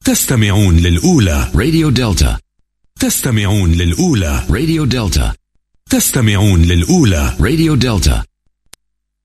تستمعون للأولى. تستمعون للأولى. تستمعون للأولى. تستمعون للأولى. تستمعون للأولى. تستمعون للأولى. راديو دلتا. تستمعون للأولى. راديو دلتا. تستمعون للأولى. راديو دلتا.